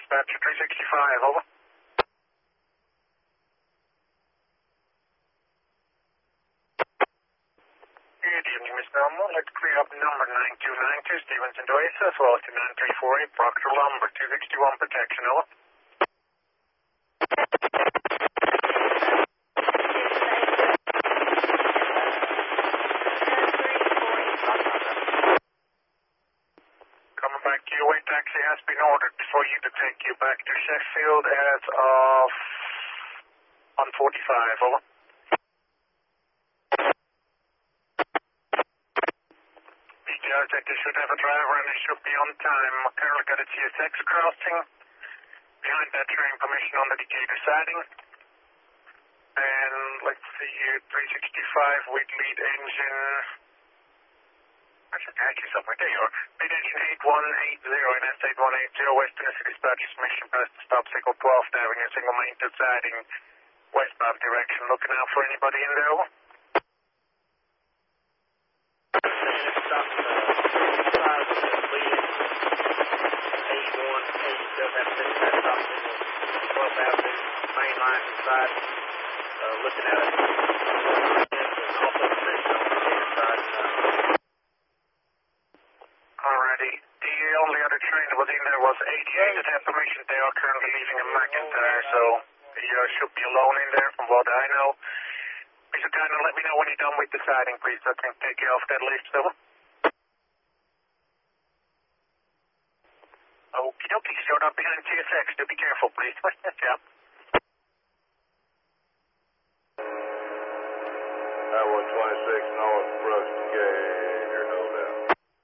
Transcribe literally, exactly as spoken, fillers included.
dispatcher three sixty-five, over. Good evening, Miss Belmore. Let's clear up number nine two nine two, Stevenson to Ace, as well as to nine three four eight, Proctor Lumber, two sixty-one protection, over. Coming back to your way, taxi has been ordered for you to take you back to Sheffield as of one forty-five, over. The detective should have a driver and it should be on time. Currently got a T S X crossing. Behind that train permission on the Decatur siding. And let's see here, three sixty-five with lead engine. I should catch you somewhere. There you are. Lead engine eight one eight zero and S eight one eight zero West Tennessee Dispatchers mission press to stop signal twelfth Avenue, single main to siding, westbound direction. Looking out for anybody in there, over. Side, uh, looking at it, and also position on the stand side. Uh, Alrighty. The only other train that was in there was eighty-eight that had permission. They are currently leaving in McIntyre, so you uh, should be alone in there from what I know. Mister Kind of let me know when you're done with the siding, please, so I can take you off that list, over. Okie dokie, showed up behind T S X. Do be careful, please. Yeah. Highway twenty-six north.